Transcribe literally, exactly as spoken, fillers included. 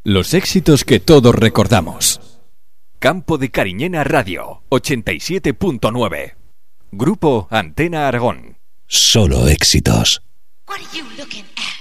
Los éxitos que todos recordamos. Campo de Cariñena Radio, ochenta y siete punto nueve. Grupo Antena Aragón. Solo éxitos. What are you looking at?